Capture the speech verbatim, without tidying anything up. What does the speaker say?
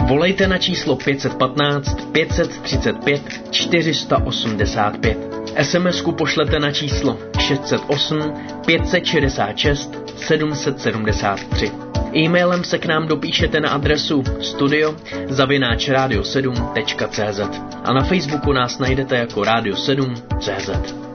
Volejte na číslo pět jedna pět, pět tři pět, čtyři osm pět. es em esku pošlete na číslo šest set osm, pět set šedesát šest, sedm set sedmdesát tři. E-mailem se k nám dopíšete na adresu studio zavináč radio sedm tečka cé zet a na Facebooku nás najdete jako Radio sedm tečka cé zet.